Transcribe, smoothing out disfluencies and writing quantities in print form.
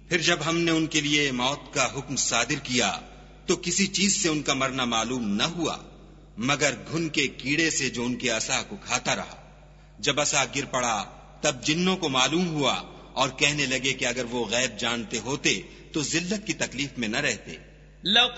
फिर जब हमने उनके लिए मौत का हुक्म सादिर किया तो किसी चीज से उनका मरना मालूम न हुआ मगर घुन के कीड़े से जो उनके असा को खाता रहा। जब असा गिर पड़ा तब जिन्नों को मालूम हुआ और कहने लगे कि अगर वो गैब जानते होते तो जिल्लत की तकलीफ में न रहते।